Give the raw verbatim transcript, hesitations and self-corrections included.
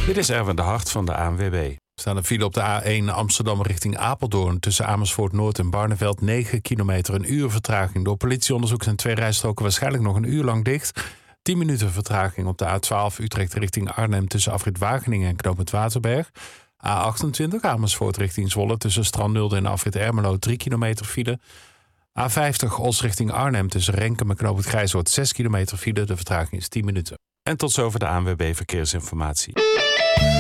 Dit is Erwin de Hart van de A N W B. Er staat een file op de A één Amsterdam richting Apeldoorn. Tussen Amersfoort Noord en Barneveld negen kilometer, een uur vertraging. Door politieonderzoek zijn twee rijstroken waarschijnlijk nog een uur lang dicht. tien minuten vertraging op de A twaalf Utrecht richting Arnhem tussen afrit Wageningen en knooppunt Waterberg. A achtentwintig Amersfoort richting Zwolle tussen Strandnulde en afrit Ermelo drie kilometer file. A vijftig Os richting Arnhem tussen Renkum en knooppunt Grijzoord zes kilometer file. De vertraging is tien minuten. En tot zover de A N W B Verkeersinformatie.